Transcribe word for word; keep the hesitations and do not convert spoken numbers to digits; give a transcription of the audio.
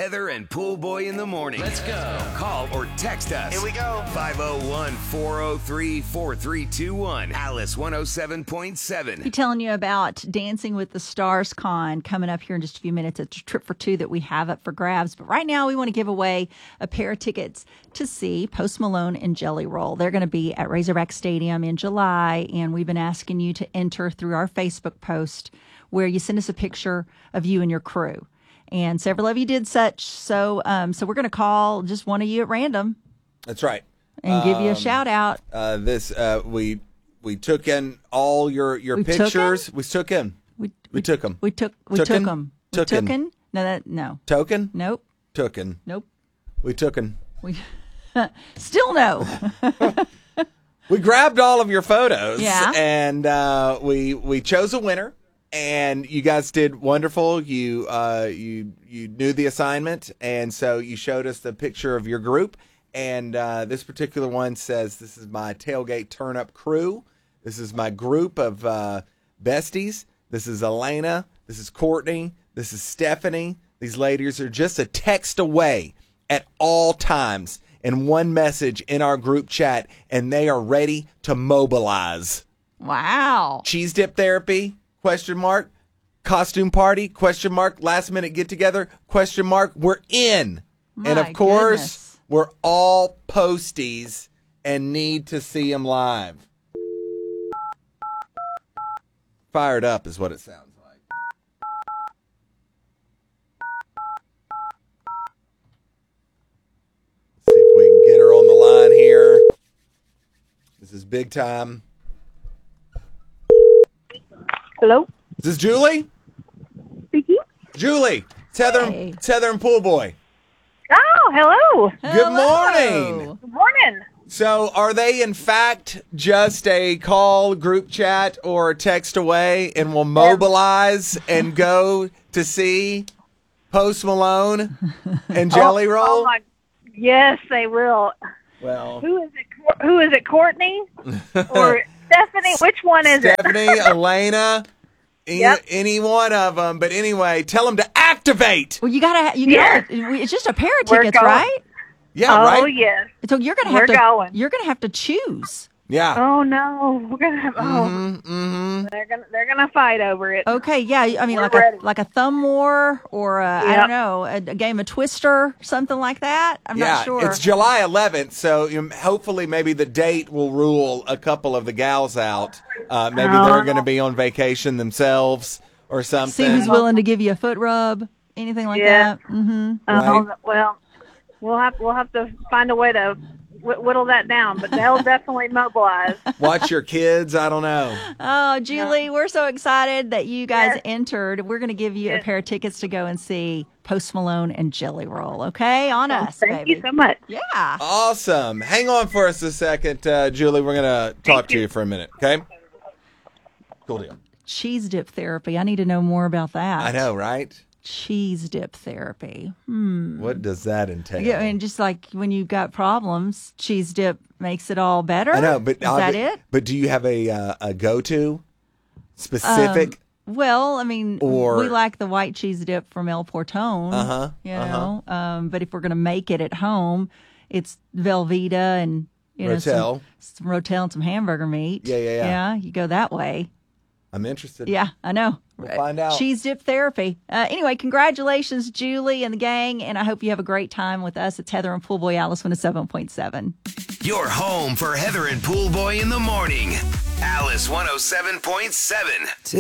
Heather and Pool Boy in the morning. Let's go. Call or text us. Here we go. five oh one, four oh three, four three two one. Alice one oh seven point seven. Be telling you about Dancing with the Stars Con coming up here in just a few minutes. It's a trip for two that we have up for grabs. But right now, we want to give away a pair of tickets to see Post Malone and Jelly Roll. They're going to be at Razorback Stadium in July, and we've been asking you to enter through our Facebook post where you send us a picture of you and your crew. And several of you did such. So um, so we're going to call just one of you at random. That's right. And give you a Um, shout out. Uh, this uh, we we took in all your your We took pictures. We took in. We, We took them. We took we Took took in? them. We Took in. took in. No, that no. Token. Nope. Token. Nope. We took in. We still no. We grabbed all of your photos. Yeah. And uh, we we chose a winner. And you guys did wonderful. You uh, you you knew the assignment, and so you showed us the picture of your group. And uh, this particular one says, "This is my tailgate turn up crew. This is my group of uh, besties. This is Elena. This is Courtney. This is Stephanie. These ladies are just a text away at all times and one message in our group chat, and they are ready to mobilize." Wow. Cheese dip therapy? Question mark. Costume party? Question mark. Last minute get together? Question mark. We're in. My and of course, goodness. we're all posties and need to see them live. Fired up is what it sounds like. Let's see if we can get her on the line here. This is big time. Hello? Is this Julie? Speaking? Julie, it's Heather, Hey. it's Heather and Pool Boy. Oh, hello. Good morning. Good morning. So, are they in fact just a call, group chat, or a text away, and will mobilize and go to see Post Malone and Jelly Oh, Roll? oh my, yes, they will. Well, Who is it? Cour- Who is it? Courtney or Stephanie? Which one is Stephanie, it? Elena, any, Yep. any one of them. But anyway, tell them to activate. Well, you gotta. You Yes. gotta. It's just a pair of We're tickets, going. right? Yeah, Oh right? yes. So you're gonna have We're to. going. You're gonna have to choose. Yeah. Oh no, we're gonna have. Oh, Mm-hmm, mm-hmm. they're gonna they're gonna fight over it. Okay, yeah. I mean, We're like ready. a like a thumb war, or a, I Yep. don't know, a, a game of Twister, something like that. I'm Yeah, not sure. it's July eleventh, so you know, hopefully maybe the date will rule a couple of the gals out. Uh, maybe Oh. they're going to be on vacation themselves or something. See who's willing to give you a foot rub, anything like Yeah. that. Mm-hmm. Oh Right. well, we'll have we'll have to find a way to wh- whittle that down, but they'll definitely mobilize. Watch your kids. I don't know. Oh, Julie, we're so excited that you guys Yes. entered. We're going to give you a Yes. pair of tickets to go and see Post Malone and Jelly Roll. Okay, on us, Thank baby. you so much. Yeah. Awesome. Hang on for us a second, uh, Julie. We're going to talk to you for a minute, okay? Cool deal. Cheese dip therapy. I need to know more about that. I know, right? Cheese dip therapy. Hmm. What does that entail? Yeah, I mean, just like when you've got problems, cheese dip makes it all better. I know, but is that it? But do you have a uh, a go to specific? Well, I mean, Or- we like the white cheese dip from El Portone. Uh-huh, You know, um, but if we're going to make it at home, it's Velveeta and you know some, Rotel. some Rotel and some hamburger meat. Yeah, yeah, yeah. Yeah, you go that way. I'm interested. Yeah, I know. We'll find out. Cheese dip therapy. Uh, anyway, congratulations, Julie and the gang, and I hope you have a great time with us. It's Heather and Pool Boy Alice one oh seven point seven. Your home for Heather and Pool Boy in the morning. Alice one oh seven point seven.